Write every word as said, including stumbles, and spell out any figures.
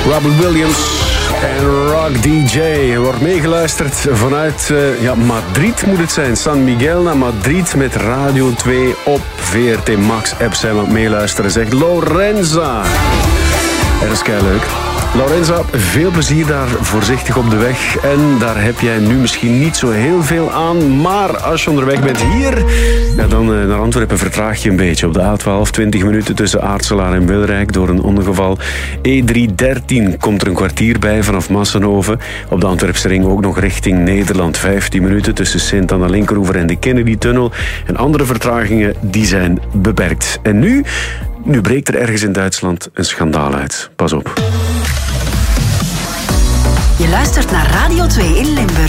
Robert Williams en Rock D J. Er wordt meegeluisterd vanuit uh, ja, Madrid moet het zijn. San Miguel naar Madrid met Radio twee op V R T Max app zijn we aan het meeluisteren, zegt Lorenza. Dat is kei leuk. Lorenza, veel plezier daar voorzichtig op de weg. En daar heb jij nu misschien niet zo heel veel aan. Maar als je onderweg bent hier, ja, dan uh, naar Antwerpen vertraag je een beetje. Op de A twaalf, twintig minuten tussen Aartselaar en Wilrijk door een ongeval. E drie dertien komt er een kwartier bij vanaf Massenhoven. Op de Antwerpse ring ook nog richting Nederland. vijftien minuten tussen Sint-Anna-Linkeroever en de Kennedy-tunnel. En andere vertragingen, die zijn beperkt. En nu, nu breekt er ergens in Duitsland een schandaal uit. Pas op. Je luistert naar Radio twee in Limburg.